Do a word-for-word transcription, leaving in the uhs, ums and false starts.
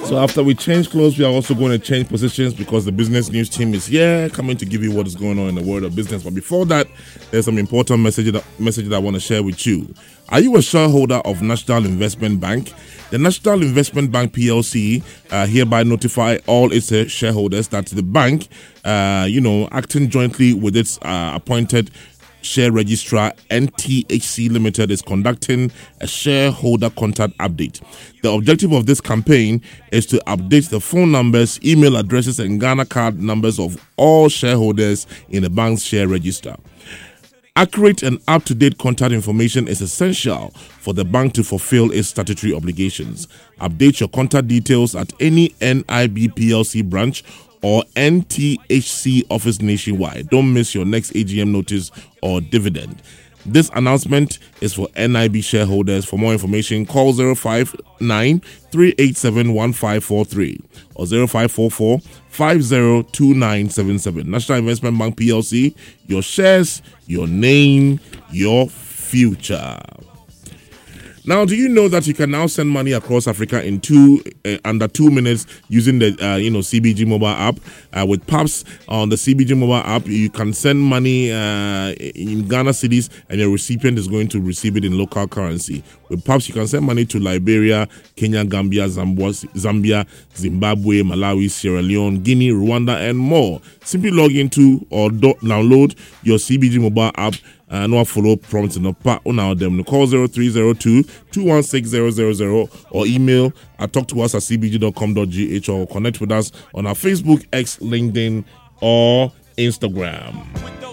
So after we change clothes, we are also going to change positions because the business news team is here, coming to give you what is going on in the world of business. But before that, there's some important message that, message that I want to share with you. Are you a shareholder of National Investment Bank? The National Investment Bank P L C uh, hereby notify all its uh, shareholders that the bank, uh, you know, acting jointly with its uh, appointed share registrar N T H C Limited is conducting a shareholder contact update. The objective of this campaign is to update the phone numbers, email addresses, and Ghana card numbers of all shareholders in the bank's share register. Accurate and up-to-date contact information is essential for the bank to fulfill its statutory obligations. Update your contact details at any N I B P L C branch or N T H C office nationwide. Don't miss your next A G M notice or dividend. This announcement is for N I B shareholders. For more information, call zero five nine, three eight seven, one five four three or zero five four four, five zero two nine seven seven. National Investment Bank P L C, your shares, your name, your future. Now, do you know that you can now send money across Africa in two uh, under two minutes using the uh, you know C B G mobile app? Uh, with Paps on the C B G mobile app, you can send money uh, in Ghana cedis, and your recipient is going to receive it in local currency. With Paps, you can send money to Liberia, Kenya, Gambia, Zambia, Zimbabwe, Malawi, Sierra Leone, Guinea, Rwanda, and more. Simply log into or do- download your C B G mobile app. Uh, no follow prompts no pa on our them. Call zero three zero two, two one six zero zero zero or email at talk to us at c b g dot com dot g h or connect with us on our Facebook, X, LinkedIn, or Instagram.